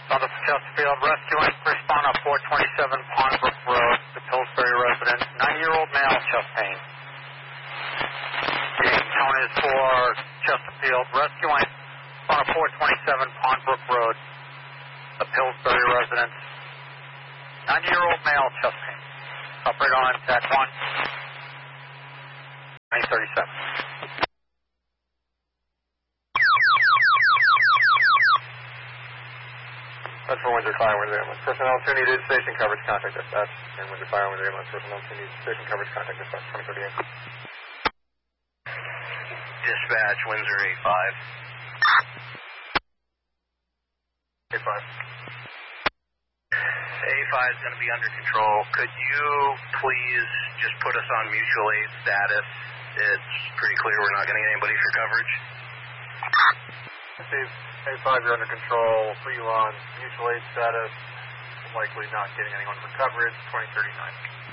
South of Chesterfield, rescuing, respond on 427 Pondbrook Road, the Pillsbury residence, 90-year-old male, chest pain. Tone is for Chesterfield, rescuing, respond on 427 Pondbrook Road, the Pillsbury residence, 90-year-old male, chest pain. Operator on TAC 1, 937. That's for Windsor Fire, Windsor Ambulance. Personnel who needed station coverage, contact dispatch. And Windsor Fire, Windsor Ambulance. Personnel who needed station coverage, contact dispatch. 2038. Dispatch, Windsor 85. 85. A5 is going to be under control. Could you please just put us on mutual aid status? It's pretty clear we're not getting anybody for coverage. A5, you're under control. Put you on mutual aid status. Likely not getting anyone for coverage. 2039.